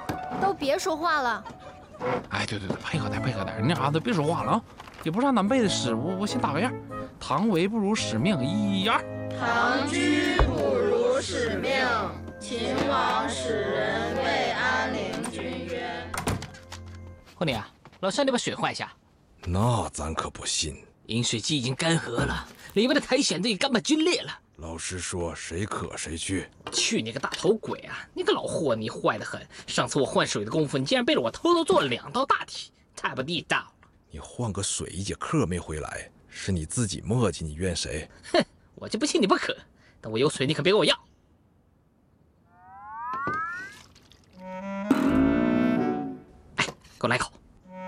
都别说话了。 哎，对，配合点，你俩都别说话了啊！也不是俺南背的诗，我先打个样。唐为不如使命，1、2。 唐居不如使命，秦王使人为安陵君曰。 惠宁啊，老山，你把水换一下。 那咱可不信。 饮水机已经干涸了，里面的苔藓都已经干巴皲裂了。 老师说谁渴谁去。 去你个大头鬼啊！你个老货，你坏得很。上次我换水的功夫，你竟然背着我偷偷做了2道大题，太不地道了。 你换个水1节课没回来，是你自己磨叽，你怨谁？ 哼，我就不信你不渴。等我有水，你可别跟我要。哎，给我来口。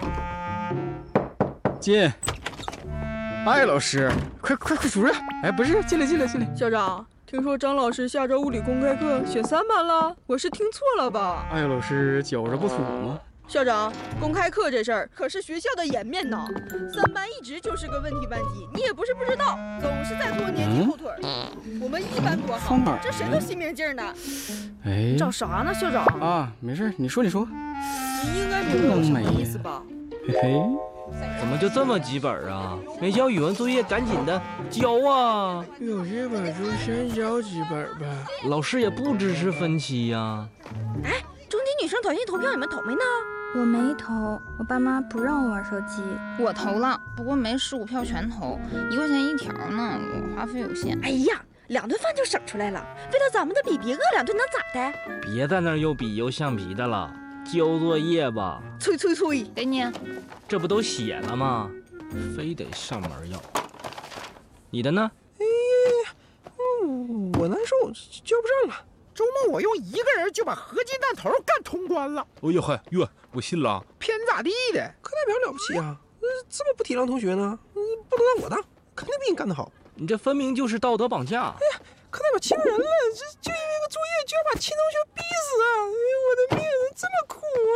进。哎，老师，快出来！哎，不是，进来。 校长，听说张老师下周物理公开课选3班了，我是听错了吧？ 哎呀，老师觉着不妥吗？ 校长，公开课这事儿可是学校的颜面呢，3班一直就是个问题班级，你也不是不知道，总是在拖年级后腿。我们1班多好，这谁都心明镜呢。 哎， 找啥呢，校长？ 啊，没事，你说。 你应该明白我什么意思吧？ 嘿嘿。 怎么就这么几本啊？没交语文作业，赶紧的交啊！ 有些本就先交几本吧。 老师也不支持分期呀。 哎，中级女生团建投票你们投没呢？ 我没投，我爸妈不让我玩手机。 我投了，不过没15票全投，1块钱1条呢，我花费有限。 哎呀，2顿饭就省出来了，为了咱们的比别饿2顿能咋的？ 别在那儿又比又橡皮的了，交作业吧。 催， 给你。 这不都写了吗？非得上门要。你的呢？ 我难受，交不上了。周末我用1个人就把合金弹头干通关了。 哎呀嗨，我信了。 偏咋地的？课代表了不起啊，这么不体谅同学呢？你不能让我当，肯定比你干得好。 你这分明就是道德绑架。 哎呀，课代表欺负人了，就因为个作业就要把亲同学逼死啊！哎呀，我的命这么苦啊！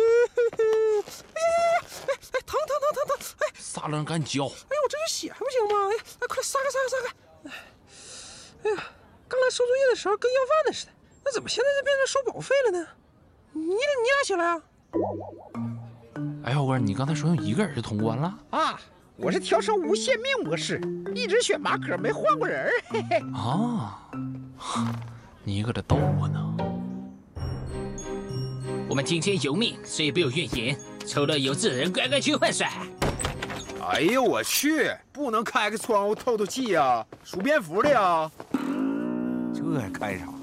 哎，疼！哎， 撒了赶紧交。 哎呦，我这是血还不行吗？哎，快撒开！哎呀，刚来收作业的时候跟要饭的似的，那怎么现在就变成收保费了呢？你俩写了呀？ 哎，耀哥，你刚才说用1个人就通关了啊？我是调成无限命模式，一直选马可，没换过人。嘿嘿。 啊，你搁这逗我呢？ 我们听天由命，谁也不有怨言。抽了有志的人乖乖去换水。 哎呦我去，不能开个窗户透气呀，数蝙蝠的呀。这还开啥？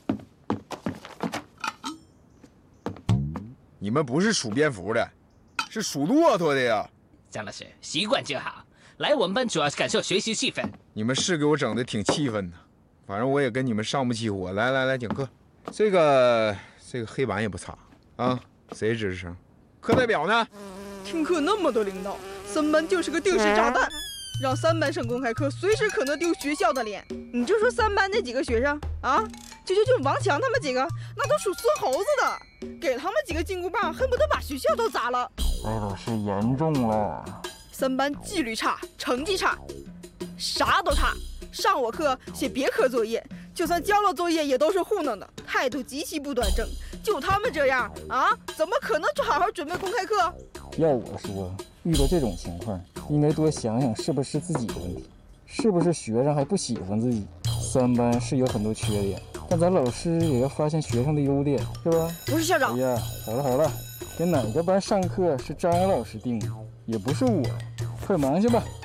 你们不是数蝙蝠的，是数骆驼的呀。 张老师，习惯就好。来我们班主要是感受学习气氛。 你们是给我整的挺气愤的，反正我也跟你们上不起火。来，讲课。这个黑板也不擦啊，谁吱声？课代表呢？ 听课那么多领导，3班就是个定时炸弹，让3班上公开课，随时可能丢学校的脸。你就说3班那几个学生啊，就王强他们几个，那都属孙猴子的，给他们几个金箍棒，恨不得把学校都砸了。 哎，老师严重了。 3班纪律差，成绩差，啥都差。上我课写别科作业，就算交了作业也都是糊弄的，态度极其不端正。就他们这样啊，怎么可能好好准备公开课？ 要我说，遇到这种情况，应该多想想是不是自己的问题，是不是学生还不喜欢自己。3班是有很多缺点，但咱老师也要发现学生的优点，是吧？ 不是校长。 哎呀，好了，给哪个班上课是张老师定的，也不是我，快忙去吧。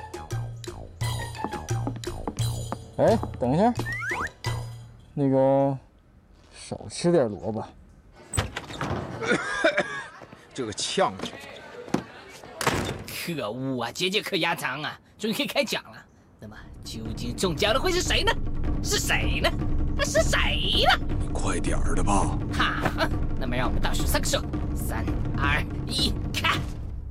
哎，等一下，那个少吃点萝卜。 这个呛着。 可恶啊！节课压长啊，终于可以开讲了。那么究竟中奖的会是谁呢？是谁呢？ 你快点儿的吧。 好，那么让我们倒数3个数，3、2、1，看。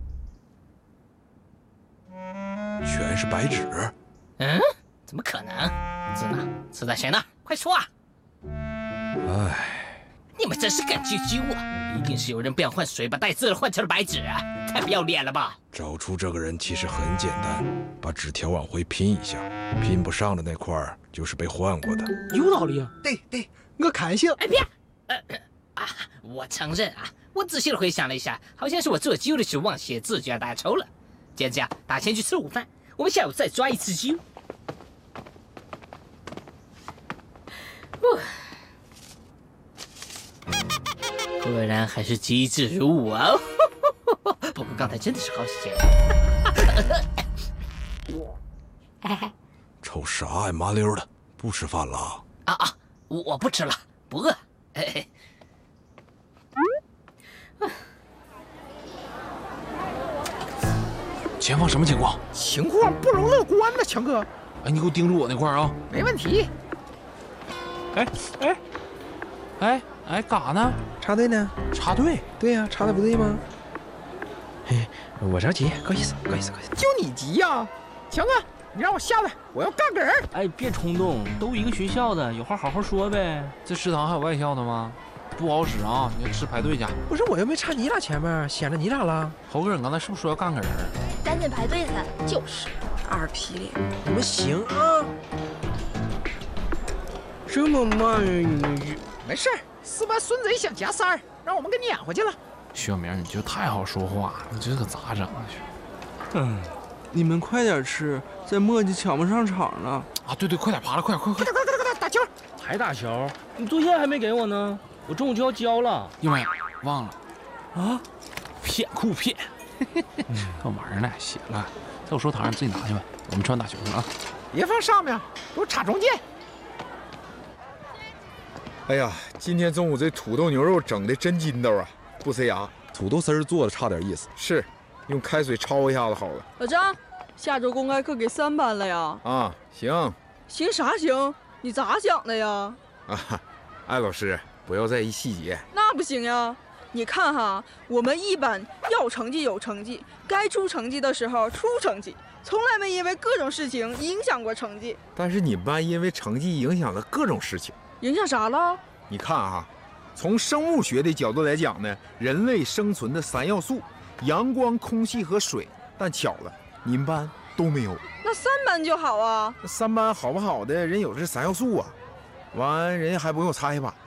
全是白纸。 嗯？怎么可能？字呢？字在谁那？快说啊！ 唉， 你们真是干啾啾啊！一定是有人不想换水，把带字的换成了白纸啊！太不要脸了吧！ 找出这个人其实很简单，把纸条往回拼一下，拼不上的那块就是被换过的。 有道理啊！ 对，我看行。 哎别， 啊，我承认啊，我仔细的回想了一下，好像是我做揪的时候忘写字，就让大家抽了。既然这样，大家先去吃午饭，我们下午再抓一次阄。果然还是机智如我哦。不过刚才真的是好险。 瞅啥呀，麻溜的，不吃饭了？ 我不吃了，不饿。 前方什么情况？ 情况不容乐观呐，强哥。 哎，你给我盯住我那块啊！ 没问题。 干啥呢？ 插队呢？ 插队？ 对呀，插的不对吗？嘿，我着急，不好意思。就你急呀，强哥，你让我下来，我要干个人。 哎，别冲动，都一个学校的，有话好好说呗。 这食堂还有外校的吗？不好使啊！你要吃排队去。 不是，我又没插你俩前面，显着你俩了。 猴哥，你刚才是不是说要干个人？ 赶紧排队噻！就是， 二皮脸，你们行啊？这么慢呀，你们没事，4班孙贼想夹3儿，让我们给撵回去了。 徐小明，你就太好说话了，你这可咋整啊？ 你们快点吃，再磨叽抢不上场了。 啊，对，快点爬了，快打球！ 还打球？你作业还没给我呢，我中午就要交了。 因为忘了啊，骗酷骗，干玩意呢？写了，在我手台上自己拿去吧。我们穿打球去啊！ 别放上面，给我插中间。 哎呀，今天中午这土豆牛肉整的真筋道啊，不塞牙。 土豆丝儿做的差点意思。 是，用开水焯一下子好了。 老张，下周公开课给3班了呀？ 啊，行。 行啥行？你咋想的呀？ 艾老师，不要在意细节。 那不行呀！你看哈，我们1班要成绩有成绩，该出成绩的时候出成绩，从来没因为各种事情影响过成绩。 但是你们班因为成绩影响了各种事情。 影响啥了？ 你看啊，从生物学的角度来讲呢，人类生存的3要素：阳光、空气和水。但巧了，你们班都没有。 那3班就好啊。 那3班好不好的人有这3要素啊，完人家还不用我擦一把。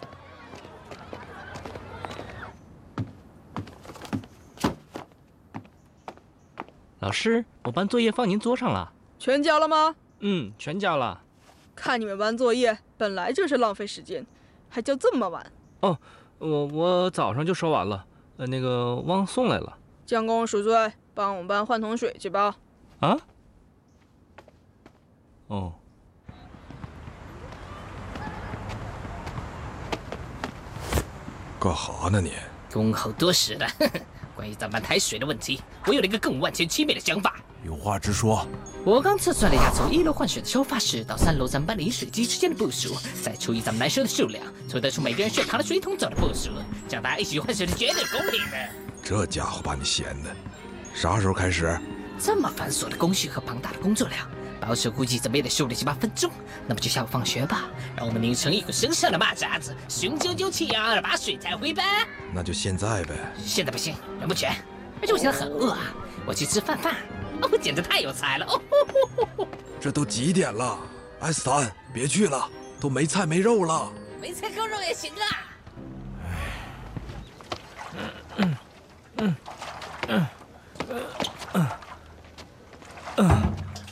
老师，我班作业放您桌上了。 全交了吗？ 全交了。 看你们班作业本来就是浪费时间，还交这么晚。 哦，我早上就收完了，那个忘送来了。 将功赎罪，帮我们班换桶水去吧。 啊？哦。 干哈呢你？ 恭候多时了。关于咱班抬水的问题，我有了一个更万千凄美的想法。 有话直说。 我刚测算了一下，从1楼换水的收发室到3楼咱们班的饮水机之间的步数，再除以咱们男生的数量，凑得出每个人需要扛的水桶走的步数，这样大家一起换水是绝对公平的。 这家伙把你闲的，啥时候开始？ 这么繁琐的工序和庞大的工作量，保守估计怎么也得修了7、8分钟。那么就下午放学吧，让我们拧成一股身上的蚂蚱子，雄赳赳气昂昂的把水抬回班。 那就现在呗。 现在不行，人不全，而且我现在很饿啊，我去吃饭。我简直太有才了！ 这都几点了？艾斯坦，别去了，都没菜没肉了。 没菜扣肉也行啊。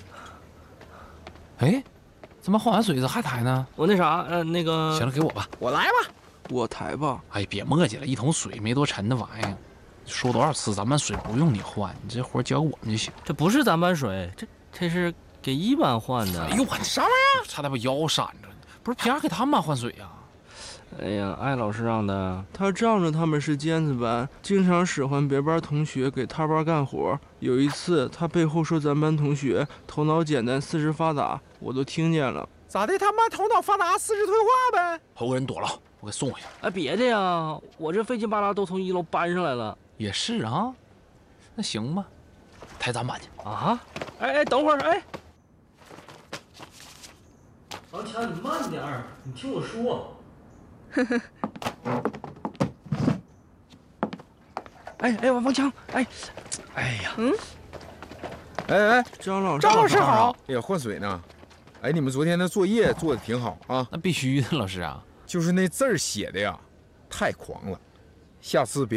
哎，怎么换完水子还抬呢？ 我那啥，那个…… 行了，给我吧， 我来吧， 我抬吧。 哎，别磨叽了，一桶水没多沉的玩意儿。说多少次，咱班水不用你换，你这活交给我们就行。 这不是咱班水，这是给1班换的。 哎呦我啥玩意儿？ 差点把腰闪着。不是凭啥给他们班换水呀？ 哎呀，艾老师让的。 他仗着他们是尖子班，经常使唤别班同学给他班干活。有一次，他背后说咱班同学头脑简单、四肢发达，我都听见了。 咋的？他妈头脑发达，四肢退化呗？ 猴哥人躲了，我给送回去。 哎，别的呀，我这费劲巴拉都从1楼搬上来了。 也是啊，那行吧，抬咱班去啊！哎，等会儿，哎，王强，你慢点儿，你听我说。哎，王强，哎呀， 哎， 张老师好。 哎呀，换水呢。哎，你们昨天的作业做的挺好啊。 那必须的，老师啊。 就是那字儿写的呀， 太狂了，下次别。